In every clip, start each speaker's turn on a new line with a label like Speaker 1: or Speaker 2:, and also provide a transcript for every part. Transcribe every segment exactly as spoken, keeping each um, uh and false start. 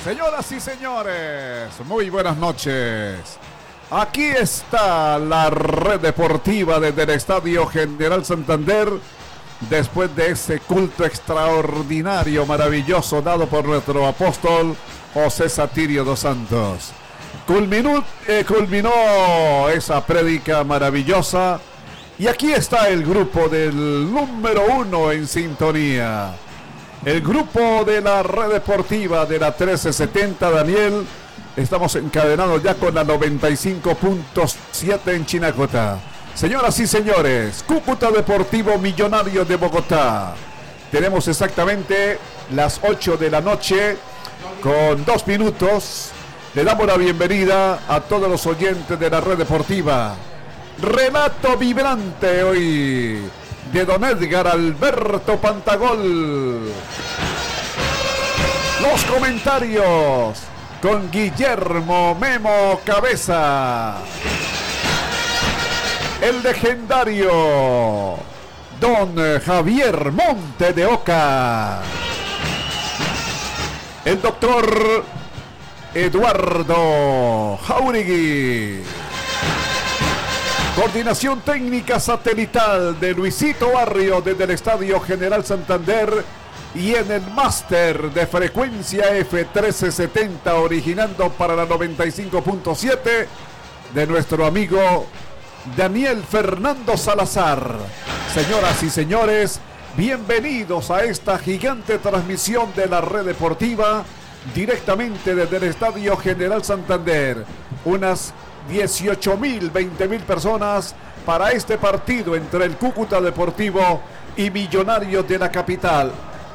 Speaker 1: Señoras y señores, muy buenas noches. Aquí está la red deportiva desde el Estadio General Santander, después de ese culto extraordinario, maravilloso, dado por nuestro apóstol José Satirio dos Santos. Culminó, eh, culminó esa prédica maravillosa y aquí está el grupo del número uno en sintonía. El grupo de la red deportiva de la trece setenta, Daniel. Estamos encadenados ya con la noventa y cinco punto siete en Chinacota. Señoras y señores, Cúcuta Deportivo Millonarios de Bogotá. Tenemos exactamente las ocho de la noche con dos minutos. Le damos la bienvenida a todos los oyentes de la red deportiva. Relato vibrante hoy de don Edgar Alberto Pantagol. Los comentarios con Guillermo Memo Cabeza. El legendario don Javier Monte de Oca. El doctor Eduardo Jauregui. Coordinación técnica satelital de Luisito Barrio desde el Estadio General Santander y en el máster de frecuencia F trece setenta, originando para la noventa y cinco punto siete de nuestro amigo Daniel Fernando Salazar. Señoras y señores, bienvenidos a esta gigante transmisión de la red deportiva directamente desde el Estadio General Santander. Unas dieciocho mil, veinte mil personas para este partido entre el Cúcuta Deportivo y Millonarios de la capital.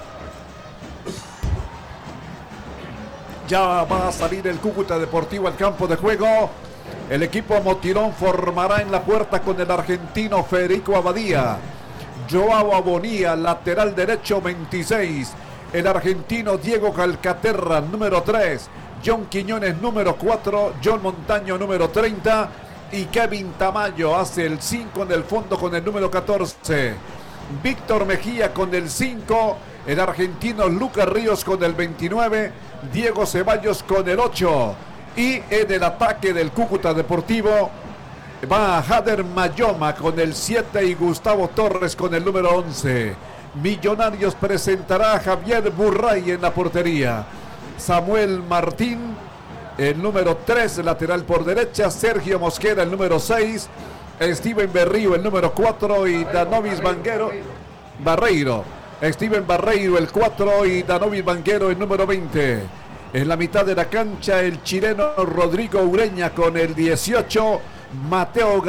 Speaker 1: Ya va a salir el Cúcuta Deportivo al campo de juego. El equipo Motirón formará en la puerta con el argentino Federico Abadía, Joao Abonía, lateral derecho veintiséis, el argentino Diego Calcaterra, número tres, John Quiñones, número cuatro, John Montaño, número treinta, y Kevin Tamayo hace el cinco en el fondo con el número catorce. Víctor Mejía con el cinco, el argentino Lucas Ríos con el veintinueve, Diego Ceballos con el ocho. Y en el ataque del Cúcuta Deportivo va Jader Mayoma con el siete y Gustavo Torres con el número once. Millonarios presentará a Javier Burray en la portería. Samuel Martín, el número tres, lateral por derecha. Sergio Mosquera, el número seis. Steven Berrío, el número cuatro. Y Danovis Banguero, Barreiro. Steven Barreiro, el cuatro. Y Danovis Banguero, el número veinte. En la mitad de la cancha, el chileno Rodrigo Ureña con el dieciocho. Mateo